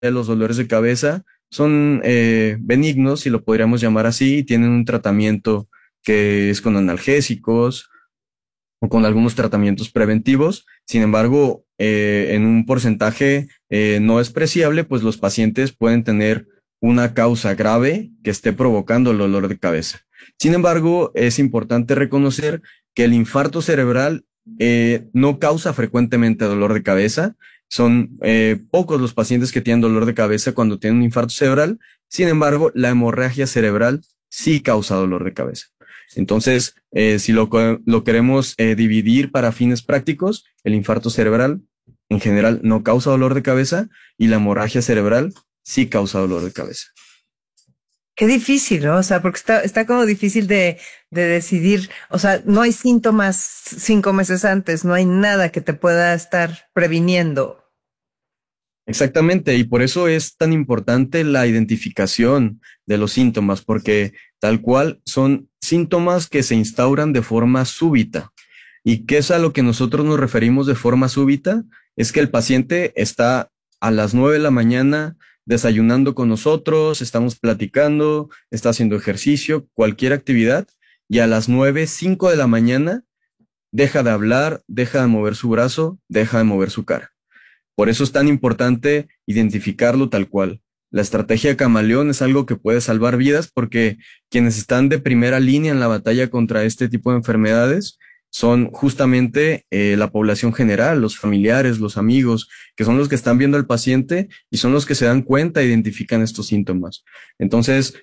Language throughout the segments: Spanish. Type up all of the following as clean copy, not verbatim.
de los dolores de cabeza son benignos, si lo podríamos llamar así, y tienen un tratamiento que es con analgésicos o con algunos tratamientos preventivos. Sin embargo, en un porcentaje no despreciable, pues los pacientes pueden tener una causa grave que esté provocando el dolor de cabeza. Sin embargo, es importante reconocer que el infarto cerebral no causa frecuentemente dolor de cabeza. Son pocos los pacientes que tienen dolor de cabeza cuando tienen un infarto cerebral. Sin embargo, la hemorragia cerebral sí causa dolor de cabeza. Entonces, si lo queremos dividir para fines prácticos, el infarto cerebral en general no causa dolor de cabeza y la hemorragia cerebral sí causa dolor de cabeza. Qué difícil, ¿no? O sea, porque está como difícil de decidir. O sea, no hay síntomas 5 meses antes, no hay nada que te pueda estar previniendo. Exactamente, y por eso es tan importante la identificación de los síntomas, porque tal cual son síntomas que se instauran de forma súbita. ¿Y qué es a lo que nosotros nos referimos de forma súbita? Es que el paciente está a las 9 de la mañana desayunando con nosotros, estamos platicando, está haciendo ejercicio, cualquier actividad, y a las 9:05 de la mañana deja de hablar, deja de mover su brazo, deja de mover su cara. Por eso es tan importante identificarlo tal cual. La estrategia camaleón es algo que puede salvar vidas porque quienes están de primera línea en la batalla contra este tipo de enfermedades son justamente la población general, los familiares, los amigos, que son los que están viendo al paciente y son los que se dan cuenta e identifican estos síntomas. Entonces,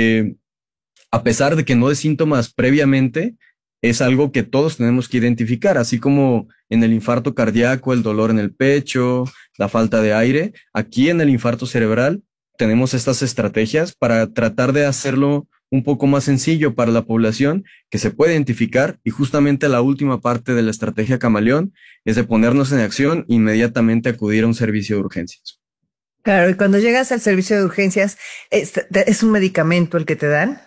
a pesar de que no de síntomas previamente, es algo que todos tenemos que identificar, así como en el infarto cardíaco, el dolor en el pecho, la falta de aire. Aquí en el infarto cerebral tenemos estas estrategias para tratar de hacerlo un poco más sencillo para la población que se puede identificar, y justamente la última parte de la estrategia camaleón es de ponernos en acción, inmediatamente acudir a un servicio de urgencias. Claro, y cuando llegas al servicio de urgencias, ¿es un medicamento el que te dan?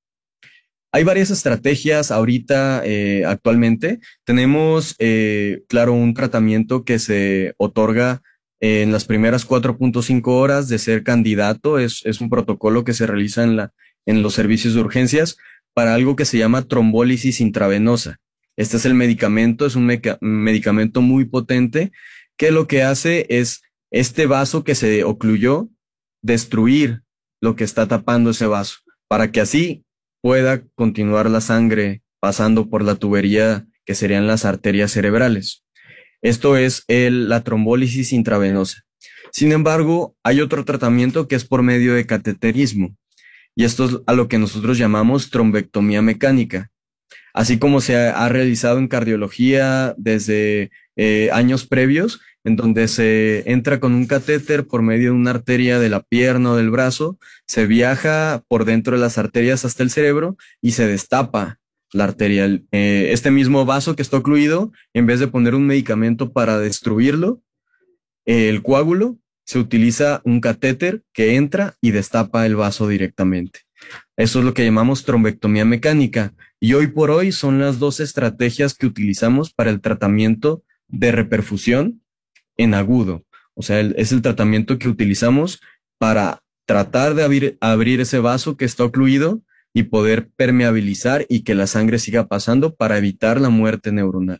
Hay varias estrategias ahorita, actualmente. Tenemos, claro, un tratamiento que se otorga en las primeras 4.5 horas de ser candidato. Es un protocolo que se realiza en los servicios de urgencias para algo que se llama trombólisis intravenosa. Este es el medicamento, es un medicamento muy potente que lo que hace es este vaso que se ocluyó, destruir lo que está tapando ese vaso, para que así pueda continuar la sangre pasando por la tubería que serían las arterias cerebrales. Esto es la trombólisis intravenosa. Sin embargo, hay otro tratamiento que es por medio de cateterismo, y esto es a lo que nosotros llamamos trombectomía mecánica. Así como se ha realizado en cardiología desde años previos, en donde se entra con un catéter por medio de una arteria de la pierna o del brazo, se viaja por dentro de las arterias hasta el cerebro y se destapa la arteria. Este mismo vaso que está ocluido, en vez de poner un medicamento para destruirlo, el coágulo, se utiliza un catéter que entra y destapa el vaso directamente. Eso es lo que llamamos trombectomía mecánica. Y hoy por hoy son las dos estrategias que utilizamos para el tratamiento de reperfusión en agudo. O sea, es el tratamiento que utilizamos para tratar de abrir ese vaso que está ocluido y poder permeabilizar y que la sangre siga pasando para evitar la muerte neuronal.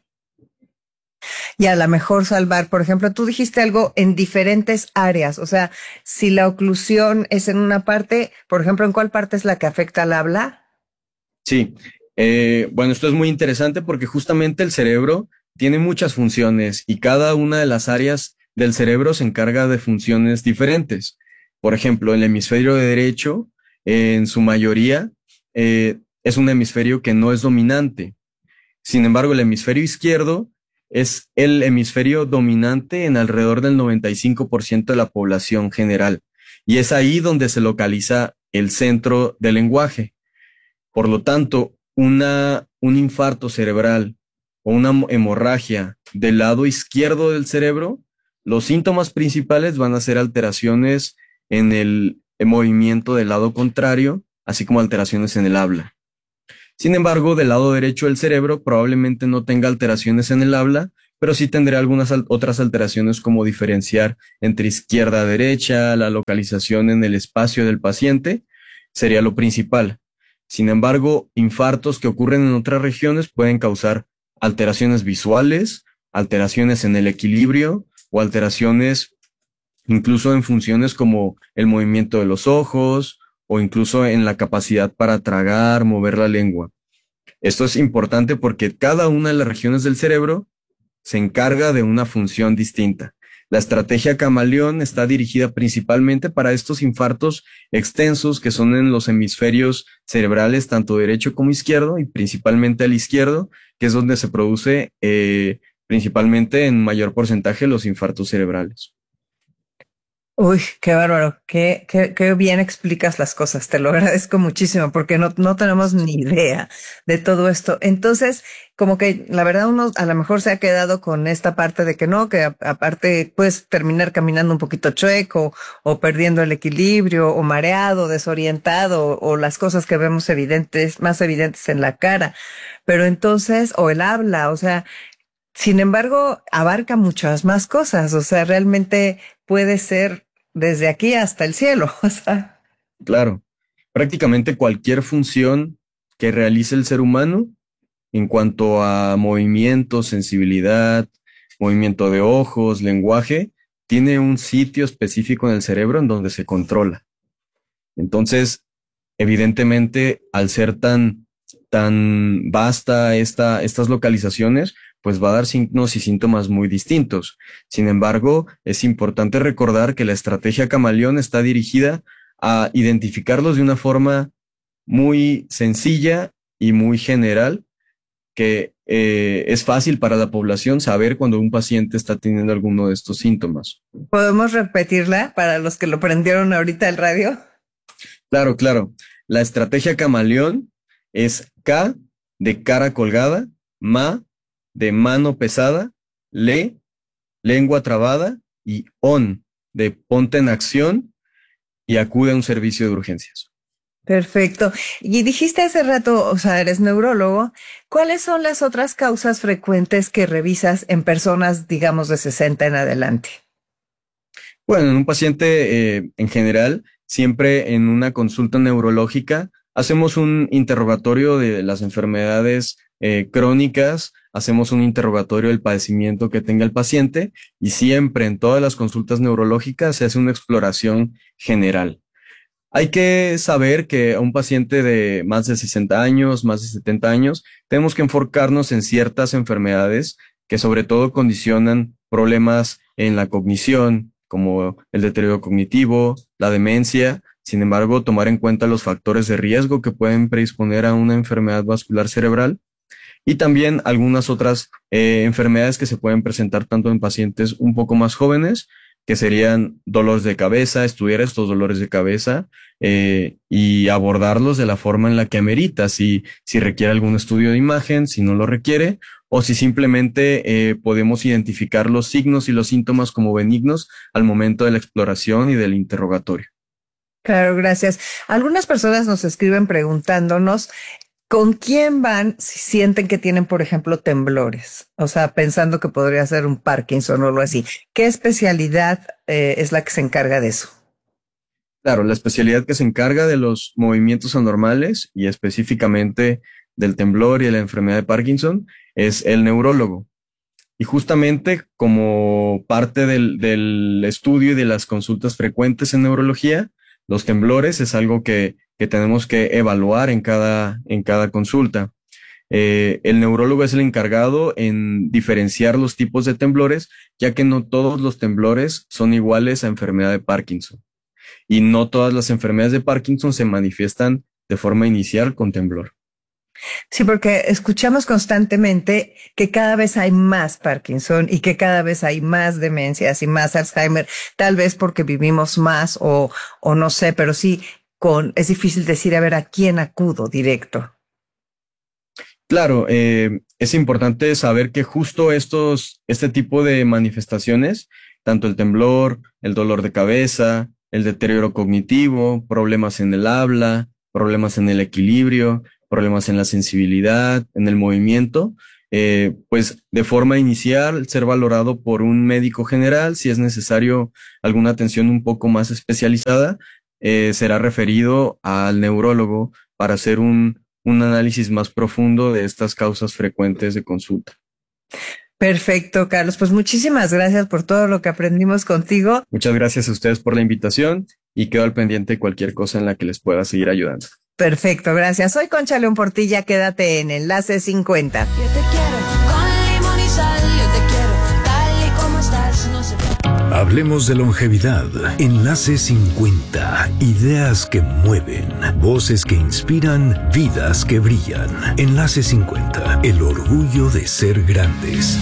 Y a lo mejor salvar, por ejemplo, tú dijiste algo en diferentes áreas. O sea, si la oclusión es en una parte, por ejemplo, ¿en cuál parte es la que afecta al habla? Sí, bueno, esto es muy interesante porque justamente el cerebro tiene muchas funciones y cada una de las áreas del cerebro se encarga de funciones diferentes. Por ejemplo, el hemisferio derecho, en su mayoría, es un hemisferio que no es dominante. Sin embargo, el hemisferio izquierdo es el hemisferio dominante en alrededor del 95% de la población general. Y es ahí donde se localiza el centro del lenguaje. Por lo tanto, un infarto cerebral o una hemorragia del lado izquierdo del cerebro, los síntomas principales van a ser alteraciones en el movimiento del lado contrario, así como alteraciones en el habla. Sin embargo, del lado derecho del cerebro probablemente no tenga alteraciones en el habla, pero sí tendré algunas otras alteraciones como diferenciar entre izquierda a derecha, la localización en el espacio del paciente, sería lo principal. Sin embargo, infartos que ocurren en otras regiones pueden causar alteraciones visuales, alteraciones en el equilibrio o alteraciones incluso en funciones como el movimiento de los ojos o incluso en la capacidad para tragar, mover la lengua. Esto es importante porque cada una de las regiones del cerebro se encarga de una función distinta. La estrategia camaleón está dirigida principalmente para estos infartos extensos que son en los hemisferios cerebrales, tanto derecho como izquierdo, y principalmente al izquierdo, que es donde se produce principalmente en mayor porcentaje los infartos cerebrales. Uy, qué bárbaro, qué bien explicas las cosas, te lo agradezco muchísimo porque no tenemos ni idea de todo esto. Entonces, como que la verdad uno a lo mejor se ha quedado con esta parte de que no, que aparte puedes terminar caminando un poquito chueco o perdiendo el equilibrio o mareado, desorientado o las cosas que vemos evidentes, más evidentes en la cara. Pero entonces, o el habla, o sea, sin embargo, abarca muchas más cosas, o sea, realmente puede ser desde aquí hasta el cielo, o sea. Claro, prácticamente cualquier función que realice el ser humano en cuanto a movimiento, sensibilidad, movimiento de ojos, lenguaje, tiene un sitio específico en el cerebro en donde se controla. Entonces, evidentemente, al ser tan vasta estas localizaciones, pues va a dar signos y síntomas muy distintos. Sin embargo, es importante recordar que la estrategia camaleón está dirigida a identificarlos de una forma muy sencilla y muy general, que es fácil para la población saber cuando un paciente está teniendo alguno de estos síntomas. ¿Podemos repetirla para los que lo prendieron ahorita el radio? Claro, claro. La estrategia camaleón es K de cara colgada, ma de mano pesada, le, lengua trabada y on de ponte en acción y acude a un servicio de urgencias. Perfecto. Y dijiste hace rato, o sea, eres neurólogo. ¿Cuáles son las otras causas frecuentes que revisas en personas, digamos, de 60 en adelante? Bueno, en un paciente en general, siempre en una consulta neurológica, hacemos un interrogatorio de las enfermedades crónicas, hacemos un interrogatorio del padecimiento que tenga el paciente y siempre en todas las consultas neurológicas se hace una exploración general. Hay que saber que a un paciente de más de 60 años, más de 70 años, tenemos que enfocarnos en ciertas enfermedades que sobre todo condicionan problemas en la cognición, como el deterioro cognitivo, la demencia. Sin embargo, tomar en cuenta los factores de riesgo que pueden predisponer a una enfermedad vascular cerebral y también algunas otras enfermedades que se pueden presentar tanto en pacientes un poco más jóvenes, que serían dolores de cabeza, estudiar estos dolores de cabeza y abordarlos de la forma en la que amerita, si requiere algún estudio de imagen, si no lo requiere, o si simplemente podemos identificar los signos y los síntomas como benignos al momento de la exploración y del interrogatorio. Claro, gracias. Algunas personas nos escriben preguntándonos ¿con quién van si sienten que tienen, por ejemplo, temblores? O sea, pensando que podría ser un Parkinson o algo así. ¿Qué especialidad es la que se encarga de eso? Claro, la especialidad que se encarga de los movimientos anormales y específicamente del temblor y de la enfermedad de Parkinson es el neurólogo. Y justamente como parte del estudio y de las consultas frecuentes en neurología, los temblores es algo que tenemos que evaluar en cada consulta. El neurólogo es el encargado en diferenciar los tipos de temblores, ya que no todos los temblores son iguales a enfermedad de Parkinson. Y no todas las enfermedades de Parkinson se manifiestan de forma inicial con temblor. Sí, porque escuchamos constantemente que cada vez hay más Parkinson y que cada vez hay más demencias y más Alzheimer, tal vez porque vivimos más o no sé, pero sí es difícil decir a ver a quién acudo directo. Claro, es importante saber que justo este tipo de manifestaciones, tanto el temblor, el dolor de cabeza, el deterioro cognitivo, problemas en el habla, problemas en el equilibrio, problemas en la sensibilidad, en el movimiento, pues de forma inicial ser valorado por un médico general. Si es necesario alguna atención un poco más especializada, será referido al neurólogo para hacer un análisis más profundo de estas causas frecuentes de consulta. Perfecto, Carlos. Pues muchísimas gracias por todo lo que aprendimos contigo. Muchas gracias a ustedes por la invitación y quedo al pendiente de cualquier cosa en la que les pueda seguir ayudando. Perfecto, gracias. Soy Concha León Portilla, quédate en Enlace 50. Yo te quiero con limón y sal, yo te quiero tal y como estás, no sé. Hablemos de longevidad. Enlace 50. Ideas que mueven, voces que inspiran, vidas que brillan. Enlace 50. El orgullo de ser grandes.